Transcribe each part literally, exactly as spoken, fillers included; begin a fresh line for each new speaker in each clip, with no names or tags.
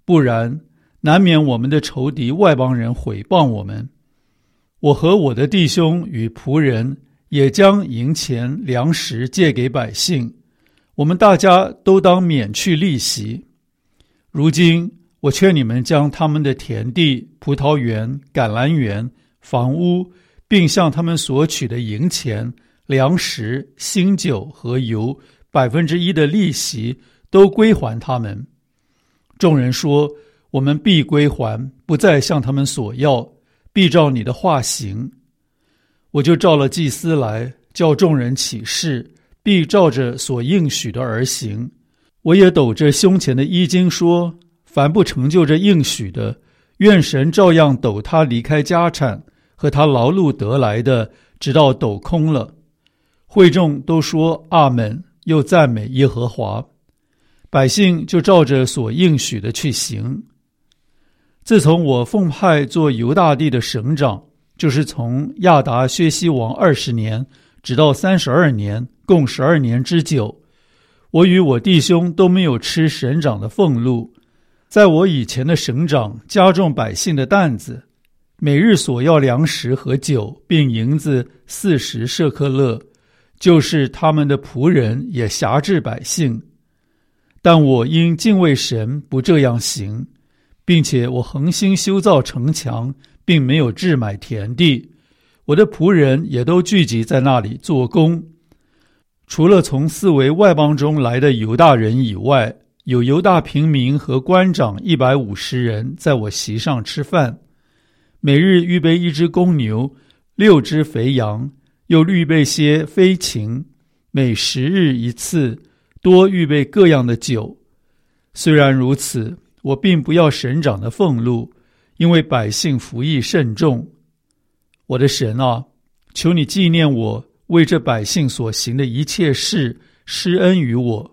不然难免我们的仇敌外邦人毁谤我们。我和我的弟兄与仆人也将银钱粮食借给百姓，我们大家都当免去利息。如今我劝你们将他们的田地、葡萄园、橄榄园、房屋，并向他们所取的银钱、粮食、新酒和油百分之一的利息都归还他们。众人说，我们必归还，不再向他们索要，必照你的话行。我就召了祭司来，叫众人起誓，必照着所应许的而行。我也抖着胸前的衣襟说，凡不成就这应许的，愿神照样抖他离开家产和他劳碌得来的，直到抖空了。会众都说阿们，又赞美耶和华。百姓就照着所应许的去行。自从我奉派做犹大地的省长，就是从亚达薛西王二十年直到三十二年，共十二年之久，我与我弟兄都没有吃省长的俸禄。在我以前的省长加重百姓的担子，每日所要粮食和酒，并银子四十舍客勒，就是他们的仆人也辖制百姓。但我因敬畏神，不这样行，并且我恒心修造城墙，并没有置买田地。我的仆人也都聚集在那里做工。除了从四围外邦中来的犹大人以外，有犹大平民和官长一百五十人在我席上吃饭，每日预备一只公牛，六只肥羊，又预备些飞禽，每十日一次，多预备各样的酒。虽然如此，我并不要省长的俸禄，因为百姓服役甚重。我的神啊，求你纪念我为这百姓所行的一切事，施恩于我。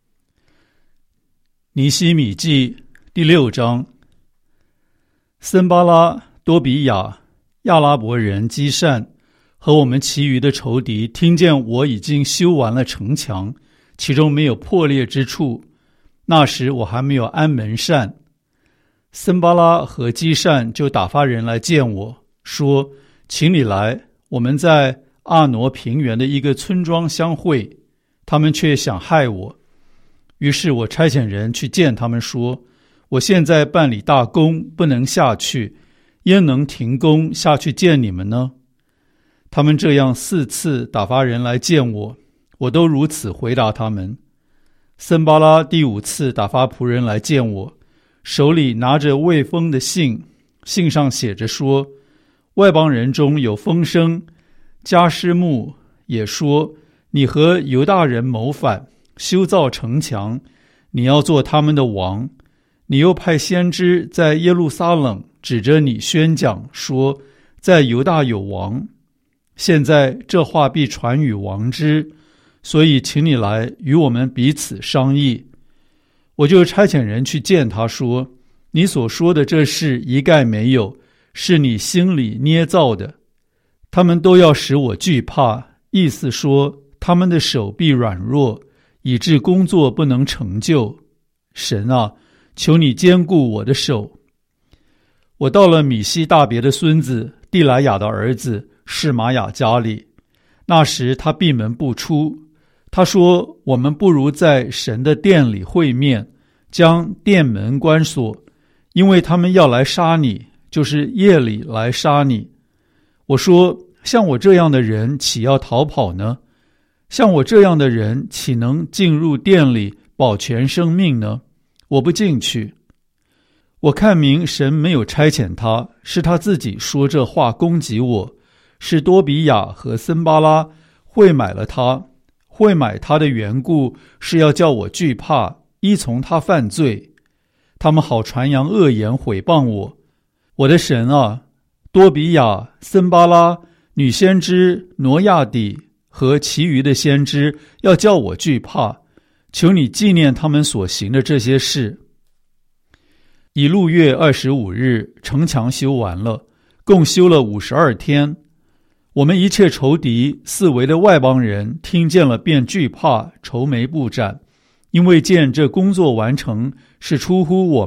尼希米记第六章。森巴拉、多比亚、亚拉伯人基善和我们其余的仇敌听见我已经修完了城墙，其中没有破裂之处，那时我还没有安门扇。森巴拉和基善就打发人来见我，说，请你来，我们在阿挪平原的一个村庄相会，他们却想害我。于是我差遣人去见他们，说，我现在办理大工，不能下去，焉能停工下去见你们呢？他们这样四次打发人来见我，我都如此回答他们。森巴拉第五次打发仆人来见我，手里拿着未封的信，信上写着说，外邦人中有风声，加施木也说，你和犹大人谋反，修造城墙，你要做他们的王。你又派先知在耶路撒冷指着你宣讲，说，在犹大有王。现在这话必传与王之，所以请你来与我们彼此商议。我就差遣人去见他，说，你所说的这事一概没有，是你心里捏造的。他们都要使我惧怕，意思说他们的手臂软弱，以致工作不能成就。神啊，求你坚固我的手。我到了米西大别的孙子蒂莱雅的儿子示玛雅家里，那时他闭门不出。他说，我们不如在神的殿里会面，将殿门关锁，因为他们要来杀你，就是夜里来杀你。我说，像我这样的人岂要逃跑呢？像我这样的人岂能进入殿里保全生命呢？我不进去。我看明神没有差遣他，是他自己说这话攻击我，是多比亚和森巴拉会买了他。会买他的缘故，是要叫我惧怕，依从他犯罪。他们好传扬恶言毁谤我。我的神啊，多比亚、森巴拉、女先知挪亚底和其余的先知要叫我惧怕，求你纪念他们所行的这些事。以路月二十五日，城墙修完了，共修了五十二天。我们一切仇敌四围的外邦人听见了便惧怕，愁眉不展，因为见这工作完成是出乎我